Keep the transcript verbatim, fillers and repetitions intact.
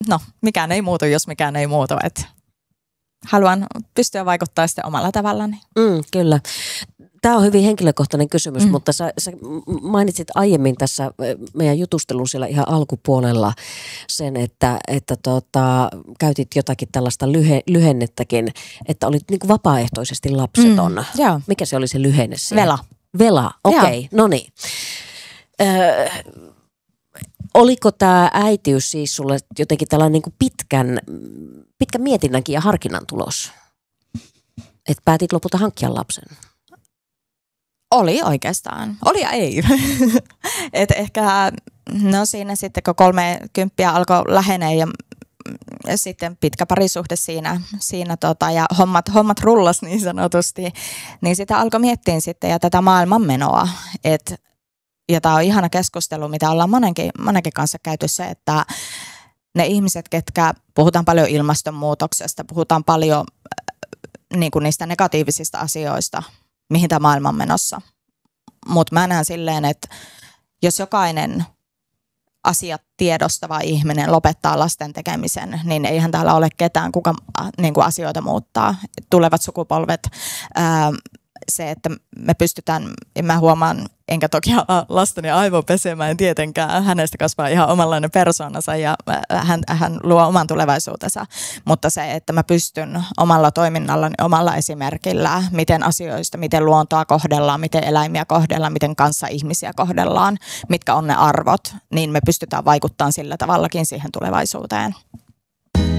no, mikään ei muutu, jos mikään ei muutu. Et haluan pystyä vaikuttamaan sitten omalla tavallani. Mm, kyllä. Tämä on hyvin henkilökohtainen kysymys, mm. mutta sä, sä mainitsit aiemmin tässä meidän jutustelun siellä ihan alkupuolella sen, että, että tota, käytit jotakin tällaista lyhe, lyhennettäkin, että olit niin kuin vapaaehtoisesti lapseton. Mm, Mikä se oli se lyhenne siellä? Vela. Vela, okei, okay, no niin. Öö, oliko tämä äitiys siis sulle jotenkin tällainen niin kuin pitkän, pitkän mietinnänkin ja harkinnan tulos? Että päätit lopulta hankkia lapsen? Oli oikeastaan. Oli ja ei. Et ehkä no siinä sitten kun kolmekymppiä alkoi lähenee ja, ja sitten pitkä parisuhde siinä, siinä tota, ja hommat, hommat rullas niin sanotusti, niin sitä alkoi miettiä sitten ja tätä maailmanmenoa. Et, ja tämä on ihana keskustelu, mitä ollaan monenkin, monenkin kanssa käyty se, että ne ihmiset, ketkä puhutaan paljon ilmastonmuutoksesta, puhutaan paljon niin kuin niistä negatiivisista asioista, mihin tämä maailma on menossa. Mutta mä näen silleen, että jos jokainen asiat tiedostava ihminen lopettaa lasten tekemisen, niin eihän täällä ole ketään, kuka niin kuin asioita muuttaa. Tulevat sukupolvet, ää, se, että me pystytään, mä huomaan, enkä toki lastani aivopesemään tietenkään, hänestä kasvaa ihan omanlainen persoonansa ja hän, hän luo oman tulevaisuutensa, mutta se, että mä pystyn omalla toiminnallani, omalla esimerkillä, miten asioista, miten luontoa kohdellaan, miten eläimiä kohdellaan, miten kanssa ihmisiä kohdellaan, mitkä on ne arvot, niin me pystytään vaikuttamaan sillä tavallakin siihen tulevaisuuteen.